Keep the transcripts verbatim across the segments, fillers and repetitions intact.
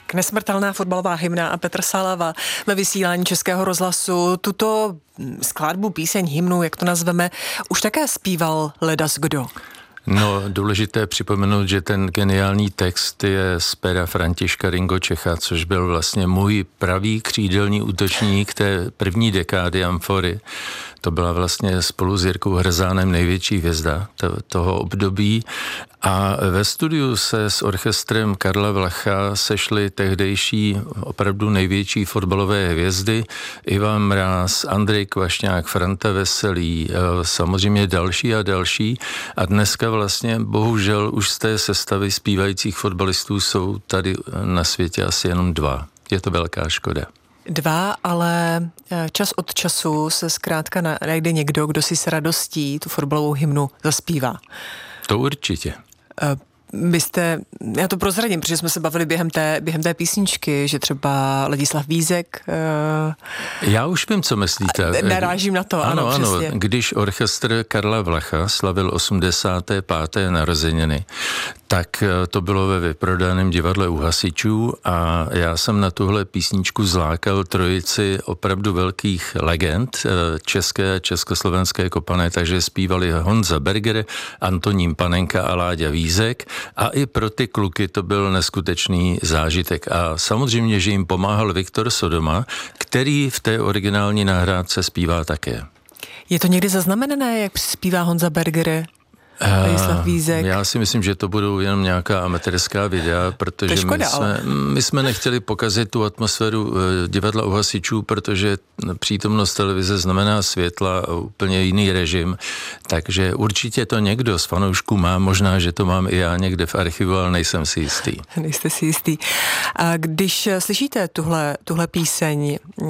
Nesmrtelná fotbalová hymna a Petr Salava ve vysílání Českého rozhlasu. Tuto skladbu, píseň, hymnu, jak to nazveme, už také zpíval ledas kdo. No, důležité připomenout, že ten geniální text je z pera Františka Ringo Čecha, což byl vlastně můj pravý křídelní útočník té první dekády Amfory. To byla vlastně spolu s Jirkou Hrzánem největší hvězda toho období. A ve studiu se s orchestrem Karla Vlacha sešly tehdejší opravdu největší fotbalové hvězdy. Ivan Mráz, Andrej Kvašňák, Franta Veselý, samozřejmě další a další. A dneska vlastně bohužel už z té sestavy zpívajících fotbalistů jsou tady na světě asi jenom dva. Je to velká škoda. Dva, ale čas od času se zkrátka najde někdo, kdo si s radostí tu fotbalovou hymnu zaspívá. To určitě. Vy jste, já to prozradím, protože jsme se bavili během té, během té písničky, že třeba Ladislav Vízek... Uh, já už vím, co myslíte. Narážím na to, ano, ano přesně. Ano, když orchestr Karla Vlacha slavil osmdesáté páté narozeniny, tak to bylo ve vyprodaném divadle u hasičů a já jsem na tuhle písničku zlákal trojici opravdu velkých legend české a československé kopané, takže zpívali Honza Berger, Antonín Panenka a Láďa Vízek a i pro ty kluky to byl neskutečný zážitek. A samozřejmě, že jim pomáhal Viktor Sodoma, který v té originální nahrádce zpívá také. Je to někdy zaznamenané, jak zpívá Honza Berger? Uh, já si myslím, že to budou jenom nějaká amatérská videa, protože škoda, my, jsme, my jsme nechtěli pokazit tu atmosféru uh, divadla u hasičů, protože přítomnost televize znamená světla a úplně jiný režim, takže určitě to někdo z fanoušků má, možná, že to mám i já někde v archivu, ale nejsem si jistý. Nejste si jistý. A když slyšíte tuhle, tuhle píseň, uh,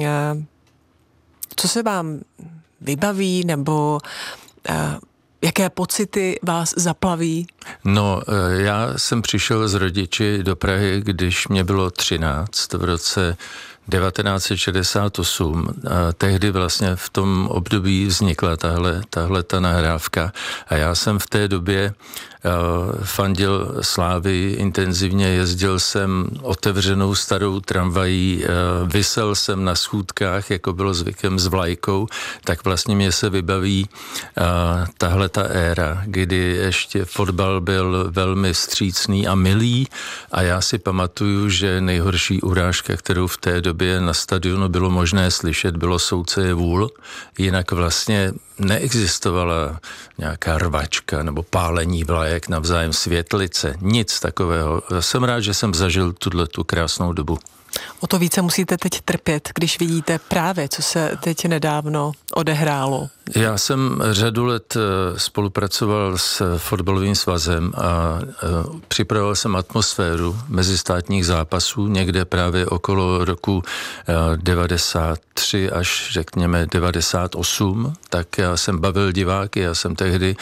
co se vám vybaví, nebo uh, jaké pocity vás zaplaví? No, já jsem přišel s rodiči do Prahy, když mě bylo třináct v roce devatenáct set šedesát osm. A tehdy vlastně v tom období vznikla tahle, tahle ta nahrávka a já jsem v té době uh, fandil Slávii intenzivně, jezdil jsem otevřenou starou tramvají, uh, visel jsem na schůdkách, jako bylo zvykem s vlajkou, tak vlastně mě se vybaví uh, tahle ta éra, kdy ještě fotbal byl velmi vstřícný a milý a já si pamatuju, že nejhorší urážka, kterou v té době na stadionu bylo možné slyšet, bylo Soudce je vůl, jinak vlastně neexistovala nějaká rvačka nebo pálení vlajek navzájem, světlice, nic takového. Jsem rád, že jsem zažil tuto krásnou dobu. O to více musíte teď trpět, když vidíte právě, co se teď nedávno odehrálo. Já jsem řadu let spolupracoval s fotbalovým svazem a připravoval jsem atmosféru mezistátních zápasů někde právě okolo roku devadesát tři až řekněme devadesát osm, tak já jsem bavil diváky, já jsem tehdy